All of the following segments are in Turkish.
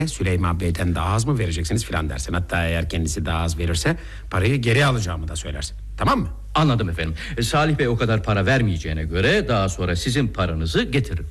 Süleyman Bey'den daha az mı vereceksiniz filan dersin. Hatta eğer kendisi daha az verirse parayı geri alacağımı da söylersin. Tamam mı? Anladım efendim. Salih Bey o kadar para vermeyeceğine göre daha sonra sizin paranızı getiririm.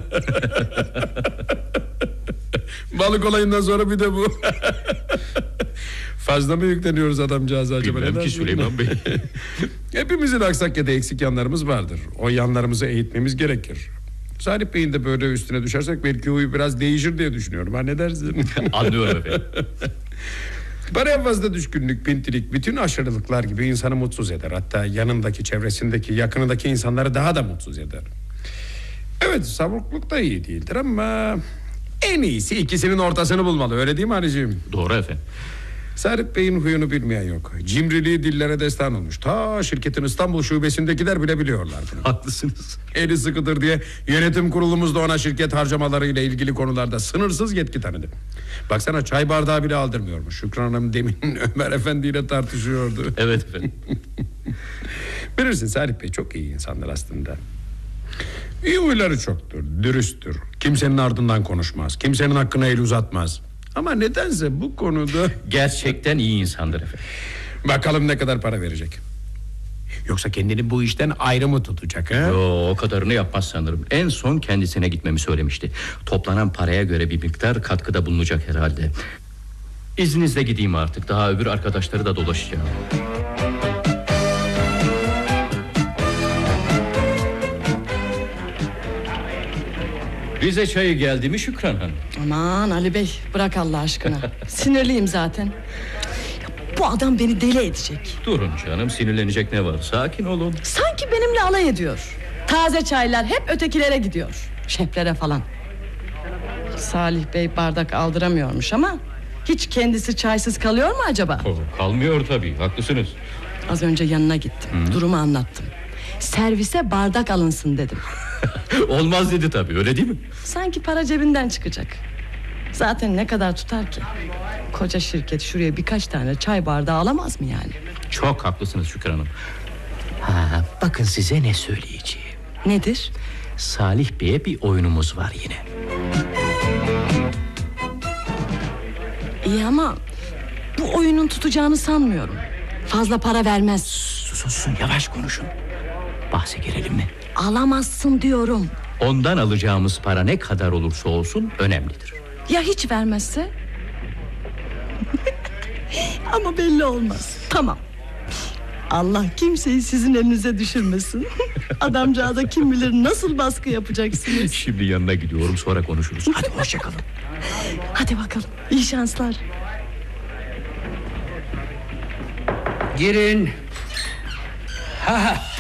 Balık olayından sonra bir de bu. Fazla mı yükleniyoruz adamcağıza acaba? Bilmem ki Süleyman Bey. Hepimizin aksak ya da eksik yanlarımız vardır. O yanlarımızı eğitmemiz gerekir. Salih Bey'in de böyle üstüne düşersek belki huyu biraz değişir diye düşünüyorum. Ha, ne dersin? Anlıyorum efendim. Paraya fazla düşkünlük, pintilik, bütün aşırılıklar gibi insanı mutsuz eder. Hatta yanındaki, çevresindeki, yakınındaki insanları daha da mutsuz eder. Evet, savruluk da iyi değildir ama en iyisi ikisinin ortasını bulmalı. Öyle değil mi Halicim? Doğru efendim. Salih Bey'in huyunu bilmeyen yok. Cimriliği dillere destan olmuş. Ta şirketin İstanbul şubesindekiler bile biliyorlar bunu. Haklısınız. Eli sıkıdır diye yönetim kurulumuz da ona şirket harcamalarıyla ilgili konularda sınırsız yetki tanıdı. Baksana, çay bardağı bile aldırmıyormuş. Şükran Hanım demin Ömer Efendi ile tartışıyordu. Evet efendim. Bilirsin, Salih Bey çok iyi insanlar aslında. İyi huyları çoktur, dürüsttür. Kimsenin ardından konuşmaz, kimsenin hakkına el uzatmaz. Ama nedense bu konuda... Gerçekten iyi insandır efendim. Bakalım ne kadar para verecek. Yoksa kendini bu işten ayrı mı tutacak ha? Yo, o kadarını yapmaz sanırım. En son kendisine gitmemi söylemişti. Toplanan paraya göre bir miktar katkıda bulunacak herhalde. İzninizle gideyim artık. Daha öbür arkadaşları da dolaşacağım. Rize çayı geldi mi Şükran Hanım? Aman Ali Bey, bırak Allah aşkına. Sinirliyim zaten. Bu adam beni deli edecek. Durun canım, sinirlenecek ne var? Sakin olun. Sanki benimle alay ediyor. Taze çaylar hep ötekilere gidiyor. Şeflere falan. Salih Bey bardak aldıramıyormuş ama hiç kendisi çaysız kalıyor mu acaba? Kalmıyor tabii, haklısınız. Az önce yanına gittim. Durumu anlattım. Servise bardak alınsın dedim. Olmaz dedi tabii, öyle değil mi? Sanki para cebinden çıkacak. Zaten ne kadar tutar ki? Koca şirket şuraya birkaç tane çay bardağı alamaz mı yani? Çok haklısınız Şükran Hanım. Bakın size ne söyleyeceğim. Nedir? Salih Bey'e bir oyunumuz var yine. İyi ama bu oyunun tutacağını sanmıyorum. Fazla para vermez. Susun, yavaş konuşun. Bahse girelim mi? Alamazsın diyorum. Ondan alacağımız para ne kadar olursa olsun önemlidir. Ya hiç vermezse? Ama belli olmaz. Tamam. Allah kimseyi sizin elinize düşürmesin. Adamcağıza kim bilir nasıl baskı yapacaksınız. Şimdi yanına gidiyorum, sonra konuşuruz. Hadi hoşça kalın. Hadi bakalım, iyi şanslar. Girin.